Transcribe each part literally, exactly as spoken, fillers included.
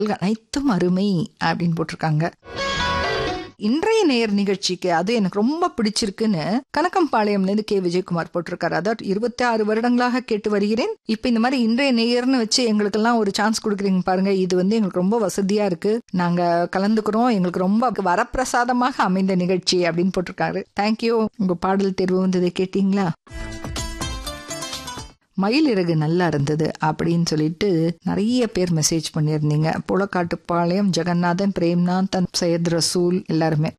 அனைத்தும் அருமை அப்படின்னு போட்டிருக்காங்க. இன்றைய நேயர் நிகழ்ச்சிக்கு அது எனக்கு ரொம்ப பிடிச்சிருக்குன்னு கணக்கம்பாளையம்லேருந்து கே விஜயகுமார் போட்டிருக்காரு. அதாவது இருபத்தி ஆறு வருடங்களாக கேட்டு வருகிறேன். இப்ப இந்த மாதிரி இன்றைய நேயர்னு வச்சு எங்களுக்கெல்லாம் ஒரு சான்ஸ் கொடுக்குறீங்க பாருங்க, இது வந்து எங்களுக்கு ரொம்ப வசதியா இருக்கு. நாங்க கலந்துக்கிறோம், எங்களுக்கு ரொம்ப வரப்பிரசாதமாக அமைந்த நிகழ்ச்சி அப்படின்னு போட்டிருக்காரு. தேங்க்யூ. உங்க பாடல் தேர்வு வந்ததை கேட்டீங்களா? மயிலிறகு நல்லா இருந்தது அப்படின்னு சொல்லிட்டு நிறைய பேர் மெசேஜ் பண்ணியிருந்தீங்க. புலக்காட்டுப்பாளையம், ஜெகநாதன், பிரேம்நாத், சையத் ரசூல் எல்லாருமே.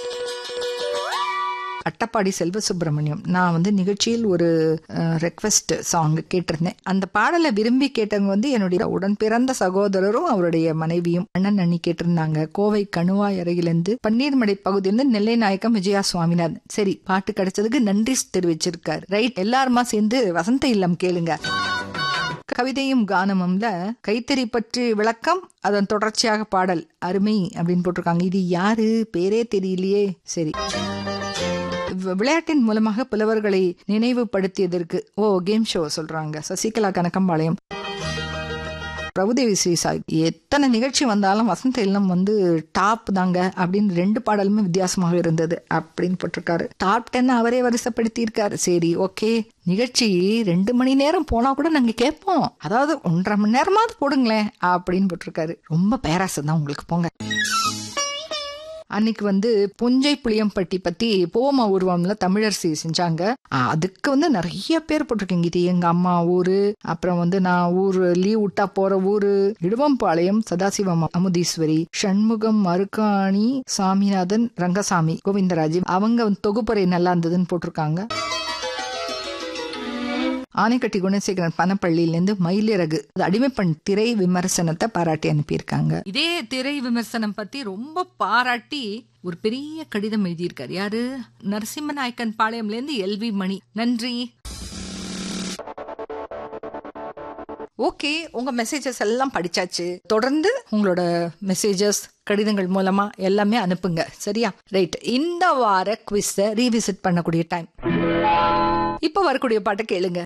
அட்டப்பாடி செல்வ சுப்பிரமணியம், நான் வந்து நிகழ்ச்சியில் ஒரு ரெக்வெஸ்ட் சாங் கேட்டிருந்தேன். அந்த பாடலை விரும்பி கேட்டவங்க வந்து என்னுடைய உடன் பிறந்த சகோதரரும் அவருடைய மனைவியும் அண்ணன் அண்ணி கேட்டிருந்தாங்க. கோவை கணுவாய் அருகிலிருந்து பன்னீர்மடை பகுதியிலிருந்து நெல்லை நாயக்கம் விஜயா சுவாமிநாதன். சரி, பாட்டு கிடைச்சதுக்கு நன்றி தெரிவிச்சிருக்காரு. ரைட், எல்லாருமா சேர்ந்து வசந்த இல்லம் கேளுங்க. கவிதையும் கானமும்ல கைத்தறி பற்றி விளக்கம், அதன் தொடர்ச்சியாக பாடல் அருமை அப்படின்னு போட்டிருக்காங்க. இது யாரு, பேரே தெரியலையே. சரி, விளையாட்டின் மூலமாக புலவர்களை நினைவுபடுத்தியதற்கு ஓ கேம் ஷோ சொல்றாங்க. சசிகலா கணக்கம்பாளையம். பிரபுதேவி ஸ்ரீசாய், எத்தனை நிகழ்ச்சி வந்தாலும் வசந்த இல்லம் வந்து டாப் தாங்க அப்படின்னு ரெண்டு பாடலுமே வித்தியாசமாக இருந்தது அப்படின்னு போட்டிருக்காரு. டாப் டென் அவரே வரிசைப்படுத்தி இருக்காரு. சரி, ஓகே. நிகழ்ச்சி ரெண்டு மணி நேரம் போனா கூட நாங்க கேட்போம், அதாவது ஒன்றரை மணி நேரமாவது போடுங்களேன் அப்படின்னு போட்டிருக்காரு. ரொம்ப பேராசை தான் உங்களுக்கு, போங்க. அன்னைக்கு வந்து புஞ்சை புளியம்பட்டி பத்தி போம உருவம்ல தமிழரசி செஞ்சாங்க. அதுக்கு வந்து நிறைய பேர் போட்டிருக்கீங்க. இது எங்க அம்மா ஊரு, அப்புறம் வந்து நான் ஊரு லீவ் விட்டா போற ஊரு, இடுவம்பாளையம் சதாசிவம் அமுதீஸ்வரி, சண்முகம், மருக்காணி, சாமிநாதன், ரங்கசாமி, கோவிந்தராஜ், அவங்க தொகுப்பறை நல்லா இருந்ததுன்னு போட்டிருக்காங்க. ஆனைக்கட்டி குணசேகரன் பனப்பள்ளியிலேருந்து மயிலிறகு அடிமைப்பண் திரை விமர்சனத்தை பாராட்டி அனுப்பியிருக்காங்க. இதே திரை விமர்சனம் பத்தி ரொம்ப பாராட்டி ஒரு பெரிய கடிதம் எழுதியிருக்காரு. யாரு? நரசிம்மநாயக்கன் பாளையம்லேருந்து எல்வி மணி. நன்றி. ஓகே, உங்க மெசேஜஸ் எல்லாம் படிச்சாச்சு. தொடர்ந்து உங்களோட மெசேஜஸ் கடிதங்கள் மூலமா எல்லாமே அனுப்புங்க, சரியா? ரைட், இந்த வார குவிஸை ரீவிசிட் பண்ணக்கூடிய டைம். இப்ப வரக்கூடிய பாட்டை கேளுங்க.